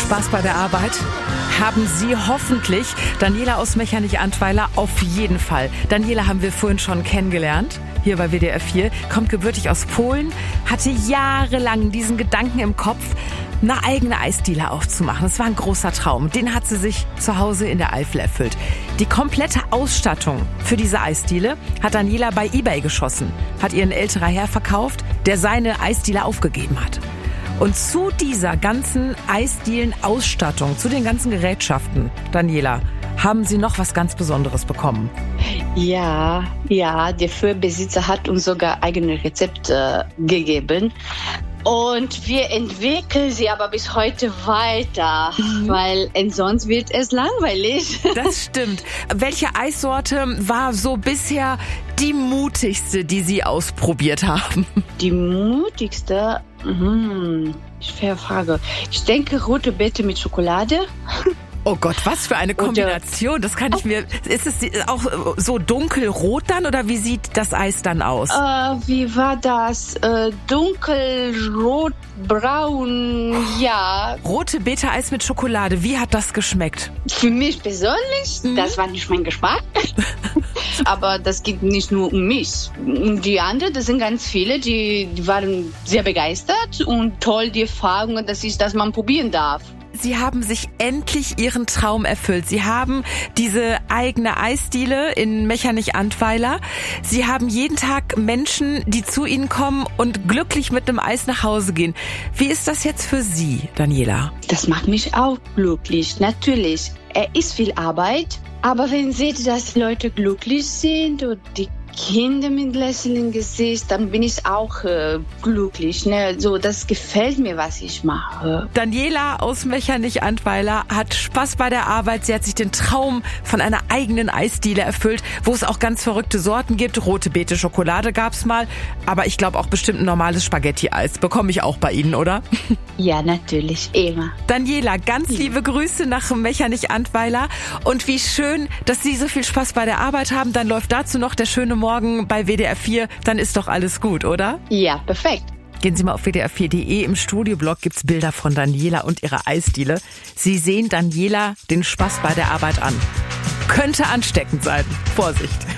Spaß bei der Arbeit? Haben Sie hoffentlich. Daniela aus Mechernich-Antweiler auf jeden Fall. Daniela haben wir vorhin schon kennengelernt, hier bei WDR 4, kommt gebürtig aus Polen, hatte jahrelang diesen Gedanken im Kopf, eine eigene Eisdiele aufzumachen. Das war ein großer Traum. Den hat sie sich zu Hause in der Eifel erfüllt. Die komplette Ausstattung für diese Eisdiele hat Daniela bei eBay geschossen, hat ihr ein älterer Herr verkauft, der seine Eisdiele aufgegeben hat. Und zu dieser ganzen Eisdielen-Ausstattung, zu den ganzen Gerätschaften, Daniela, haben Sie noch was ganz Besonderes bekommen? Ja, der Vorbesitzer hat uns sogar eigene Rezepte gegeben. Und wir entwickeln sie aber bis heute weiter, weil sonst wird es langweilig. Das stimmt. Welche Eissorte war so bisher die mutigste, die Sie ausprobiert haben? Die mutigste? Schwere Frage. Ich denke rote Beete mit Schokolade. Oh Gott, was für eine Kombination. Das kann ich mir... Ist es auch so dunkelrot dann oder wie sieht das Eis dann aus? Wie war das? Dunkelrot, braun, ja. Rote Beete-Eis mit Schokolade. Wie hat das geschmeckt? Für mich persönlich, das war nicht mein Geschmack. Aber das geht nicht nur um mich. Um die anderen, das sind ganz viele, die waren sehr begeistert und toll die Erfahrungen, dass man probieren darf. Sie haben sich endlich Ihren Traum erfüllt. Sie haben diese eigene Eisdiele in Mechernich-Antweiler. Sie haben jeden Tag Menschen, die zu Ihnen kommen und glücklich mit einem Eis nach Hause gehen. Wie ist das jetzt für Sie, Daniela? Das macht mich auch glücklich, natürlich. Ist viel Arbeit, aber wenn Sie seht, dass Leute glücklich sind und die Kinder mit Lächeln im Gesicht, dann bin ich auch glücklich. Ne? So, das gefällt mir, was ich mache. Daniela aus Mechernich-Antweiler hat Spaß bei der Arbeit. Sie hat sich den Traum von einer eigenen Eisdiele erfüllt, wo es auch ganz verrückte Sorten gibt. Rote Beete Schokolade gab's mal, aber ich glaube auch bestimmt ein normales Spaghetti-Eis. Bekomme ich auch bei Ihnen, oder? Ja, natürlich, immer. Daniela, ganz liebe Grüße nach Mechernich-Antweiler und wie schön, dass Sie so viel Spaß bei der Arbeit haben. Dann läuft dazu noch der schöne Morgen bei WDR 4, dann ist doch alles gut, oder? Ja, perfekt. Gehen Sie mal auf wdr4.de, im Studioblog gibt's Bilder von Daniela und ihrer Eisdiele. Sie sehen Daniela den Spaß bei der Arbeit an. Könnte ansteckend sein. Vorsicht!